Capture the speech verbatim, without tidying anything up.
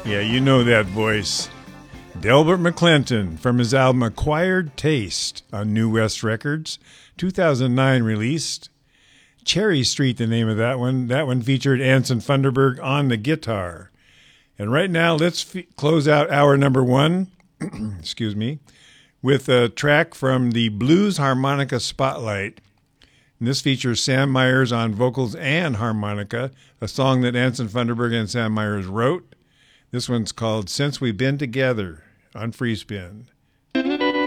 Yeah, you know that voice. Delbert McClinton from his album Acquired Taste on New West Records, two thousand nine released. Cherry Street, the name of that one. That one featured Anson Funderburg on the guitar. And right now, let's f- close out hour number one, excuse me, with a track from the Blues Harmonica Spotlight. And this features Sam Myers on vocals and harmonica, a song that Anson Funderburg and Sam Myers wrote. This one's called Since We've Been Together on Free Spin.